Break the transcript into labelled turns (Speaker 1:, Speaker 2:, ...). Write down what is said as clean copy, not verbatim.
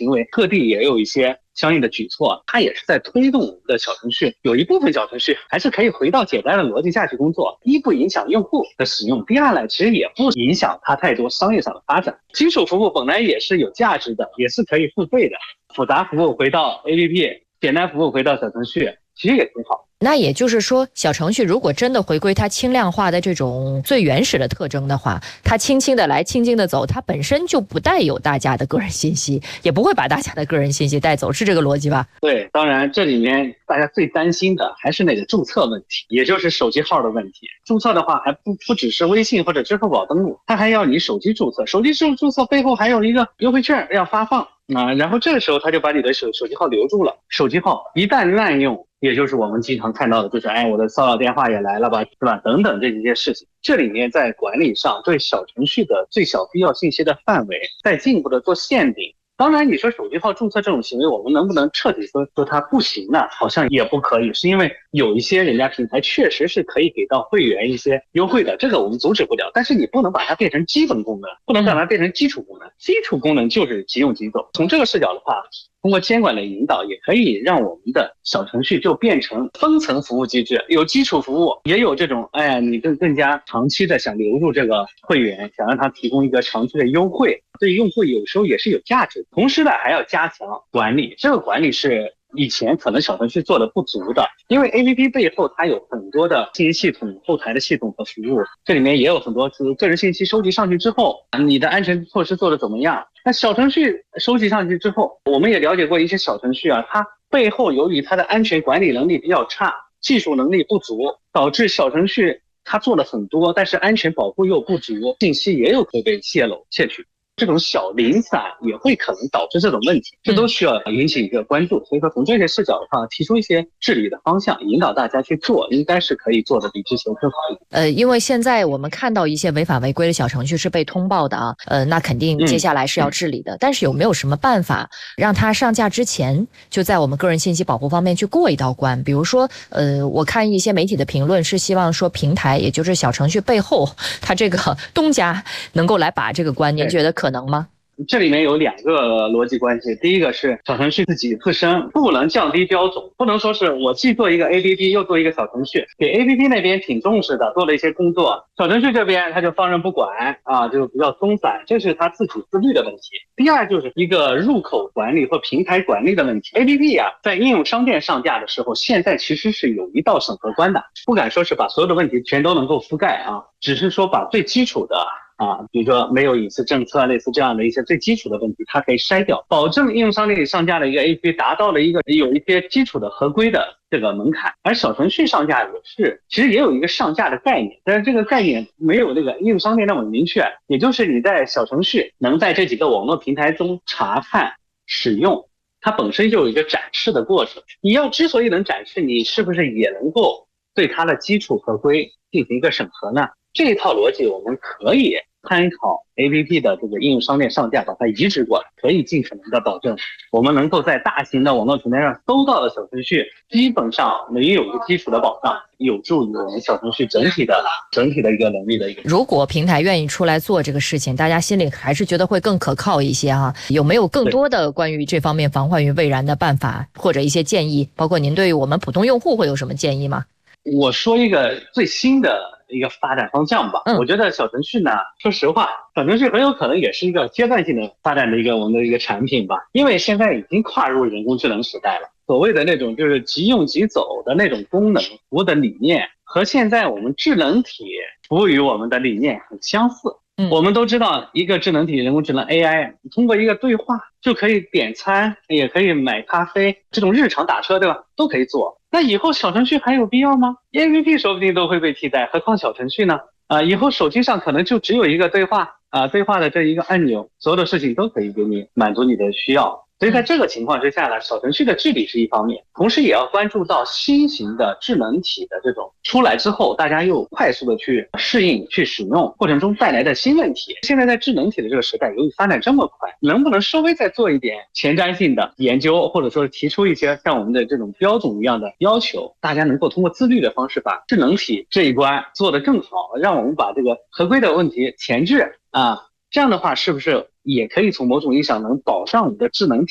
Speaker 1: 行为，各地也有一些相应的举措，它也是在推动我们的小程序。有一部分小程序还是可以回到简单的逻辑下去工作，一不影响用户的使用，第二呢，其实也不影响它太多商业上的发展。基础服务本来也是有价值的，也是可以付费的，复杂服务回到 APP， 简单服务回到小程序，其实也挺好。
Speaker 2: 那也就是说，小程序如果真的回归它轻量化的这种最原始的特征的话，它轻轻的来，轻轻的走，它本身就不带有大家的个人信息，也不会把大家的个人信息带走，是这个逻辑吧？
Speaker 1: 对，当然这里面大家最担心的还是那个注册问题，也就是手机号的问题。注册的话还不只是微信或者支付宝登录，它还要你手机注册，手机注册背后还有一个优惠券要发放啊，然后这个时候他就把你的手机号留住了。手机号一旦滥用，也就是我们经常看到的，就是我的骚扰电话也来了吧，是吧？等等这些事情，这里面在管理上对小程序的最小必要信息的范围再进一步的做限定。当然你说手机号注册这种行为我们能不能彻底说它不行呢？好像也不可以，是因为有一些人家平台确实是可以给到会员一些优惠的，这个我们阻止不了，但是你不能把它变成基本功能，不能把它变成基础功能。基础功能就是即用即走。从这个视角的话，通过监管的引导，也可以让我们的小程序就变成分层服务机制，有基础服务，也有这种你更加长期的想留住这个会员，想让他提供一个长期的优惠，对用户有时候也是有价值。同时呢，还要加强管理，这个管理是以前可能小程序做的不足的，因为 APP 背后它有很多的信息系统、后台的系统和服务，这里面也有很多个人信息收集上去之后，你的安全措施做得怎么样？那小程序收集上去之后，我们也了解过一些小程序它背后由于它的安全管理能力比较差，技术能力不足，导致小程序它做了很多，但是安全保护又不足，信息也有可被泄露窃取。这种小零散也会可能导致这种问题，这都需要引起一个关注。所以说从这些视角的话，提出一些治理的方向，引导大家去做，应该是可以做的比之前更好一点。
Speaker 2: 因为现在我们看到一些违法违规的小程序是被通报的啊，那肯定接下来是要治理的。但是有没有什么办法让它上架之前就在我们个人信息保护方面去过一道关？比如说，我看一些媒体的评论是希望说平台，也就是小程序背后，它这个东家能够来把这个关，您觉得可能吗？
Speaker 1: 这里面有两个逻辑关系，第一个是小程序自身不能降低标准，不能说是我既做一个 APP 又做一个小程序，给 APP 那边挺重视的，做了一些工作，小程序这边他就放任不管就比较松散，这是他自己自律的问题。第二就是一个入口管理或平台管理的问题。 APP 在应用商店上架的时候，现在其实是有一道审核关的，不敢说是把所有的问题全都能够覆盖只是说把最基础的比如说没有隐私政策类似这样的一些最基础的问题，它可以筛掉，保证应用商店里上架的一个 APP 达到了一个有一些基础的合规的这个门槛。而小程序上架其实也有一个上架的概念，但是这个概念没有那个应用商店那么明确，也就是你在小程序能在这几个网络平台中查看使用，它本身就有一个展示的过程。你之所以能展示，你是不是也能够对它的基础合规进行一个审核呢？这一套逻辑我们可以参考 APP 的这个应用商店上架，把它移植过来，可以尽可能的保证我们能够在大型的网络平台上搜到的小程序基本上没有一个基础的保障，有助于我们小程序整体的一个能力的一个。
Speaker 2: 如果平台愿意出来做这个事情，大家心里还是觉得会更可靠一些有没有更多的关于这方面防患于未然的办法或者一些建议？包括您对于我们普通用户会有什么建议吗？
Speaker 1: 我说一个最新的一个发展方向吧。我觉得小程序呢，说实话，小程序很有可能也是一个阶段性的发展的我们的一个产品吧，因为现在已经跨入人工智能时代了。所谓的那种就是即用即走的那种功能服务的理念，和现在我们智能体服务于我们的理念很相似。我们都知道一个智能体人工智能 AI 通过一个对话就可以点餐，也可以买咖啡，这种日常打车对吧，都可以做。那以后小程序还有必要吗？ APP 说不定都会被替代，何况小程序呢？以后手机上可能就只有一个对话的这一个按钮，所有的事情都可以给你满足你的需要。所以在这个情况之下呢，小程序的治理是一方面，同时也要关注到新型的智能体的这种出来之后，大家又快速的去适应去使用过程中带来的新问题。现在在智能体的这个时代，由于发展这么快，能不能稍微再做一点前瞻性的研究，或者说提出一些像我们的这种标准一样的要求，大家能够通过自律的方式把智能体这一关做得更好，让我们把这个合规的问题前置这样的话是不是也可以从某种意义上能保障我们的智能体